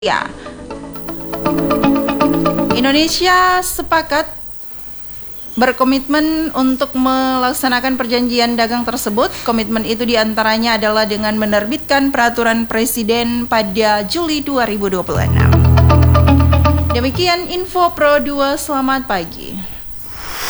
Ya, Indonesia sepakat berkomitmen untuk melaksanakan perjanjian dagang tersebut. Komitmen itu diantaranya adalah dengan menerbitkan peraturan presiden pada Juli 2026. Demikian info Pro 2, selamat pagi.